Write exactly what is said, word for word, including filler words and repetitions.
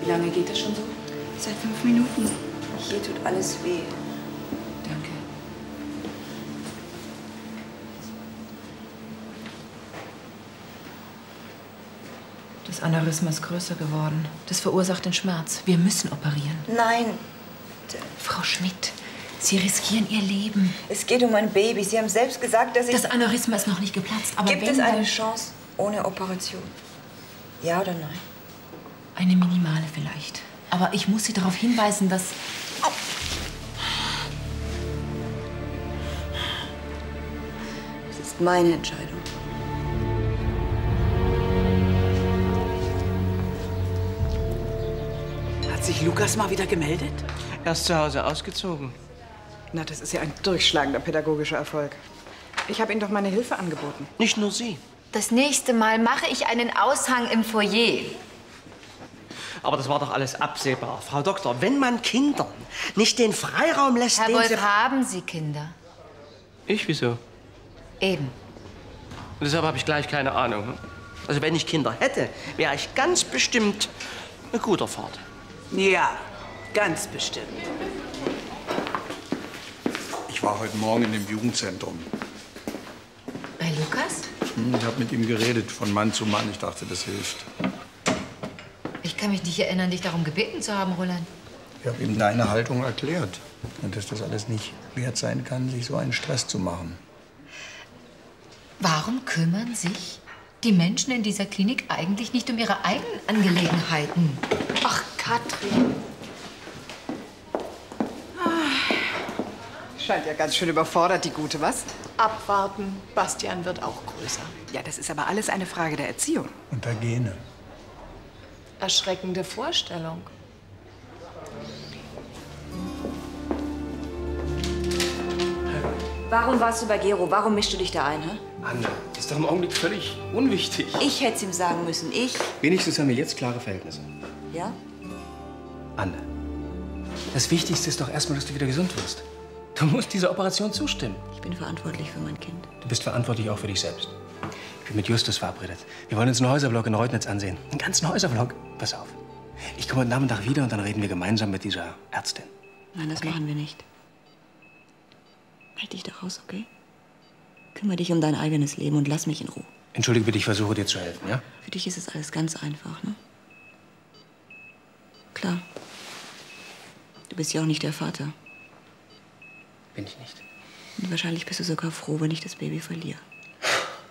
Wie lange geht das schon so? Seit fünf Minuten. Hier tut alles weh. Danke. Das Aneurysma ist größer geworden. Das verursacht den Schmerz. Wir müssen operieren. Nein. Frau Schmidt, Sie riskieren Ihr Leben. Es geht um ein Baby. Sie haben selbst gesagt, dass ich... Das Aneurysma ist noch nicht geplatzt, aber Gibt wenn es eine dann... Chance ohne Operation? Ja oder nein? Eine minimale vielleicht. Aber ich muss Sie darauf hinweisen, dass... Oh. Das ist meine Entscheidung. Hat sich Lukas mal wieder gemeldet? Er ist zu Hause ausgezogen. Na, das ist ja ein durchschlagender pädagogischer Erfolg. Ich habe Ihnen doch meine Hilfe angeboten. Nicht nur Sie. Das nächste Mal mache ich einen Aushang im Foyer. Aber das war doch alles absehbar. Frau Doktor, wenn man Kindern nicht den Freiraum lässt, Herr den Wolf, sie... haben Sie Kinder? Ich? Wieso? Eben. Und deshalb habe ich gleich keine Ahnung. Also wenn ich Kinder hätte, wäre ich ganz bestimmt ein guter Vater. Ja, ganz bestimmt. Ich war heute Morgen in dem Jugendzentrum. Bei Lukas? Hm, ich habe mit ihm geredet, von Mann zu Mann. Ich dachte, das hilft. Ich kann mich nicht erinnern, dich darum gebeten zu haben, Roland. Ich habe ihm deine Haltung erklärt. Und dass das alles nicht wert sein kann, sich so einen Stress zu machen. Warum kümmern sich die Menschen in dieser Klinik eigentlich nicht um ihre eigenen Angelegenheiten? Ach, Katrin. Scheint ja ganz schön überfordert, die Gute, was? Abwarten. Bastian wird auch größer. Ja, das ist aber alles eine Frage der Erziehung. Und der Gene. Erschreckende Vorstellung. Warum warst du bei Gero? Warum mischst du dich da ein, hä? Anne, ist doch im Augenblick völlig unwichtig. Ich hätte es ihm sagen müssen. Ich. Wenigstens haben wir jetzt klare Verhältnisse. Ja? Anne, das Wichtigste ist doch erstmal, dass du wieder gesund wirst. Du musst dieser Operation zustimmen. Ich bin verantwortlich für mein Kind. Du bist verantwortlich auch für dich selbst. Ich bin mit Justus verabredet. Wir wollen uns einen Häuserblock in Reutnitz ansehen. Einen ganzen Häuserblock. Pass auf. Ich komme heute Nachmittag wieder und dann reden wir gemeinsam mit dieser Ärztin. Nein, das Okay? machen wir nicht. Halt dich da raus, okay? Kümmere dich um dein eigenes Leben und lass mich in Ruhe. Entschuldige bitte, ich versuche dir zu helfen, ja? Für dich ist es alles ganz einfach, ne? Klar. Du bist ja auch nicht der Vater. Bin ich nicht. Und wahrscheinlich bist du sogar froh, wenn ich das Baby verliere.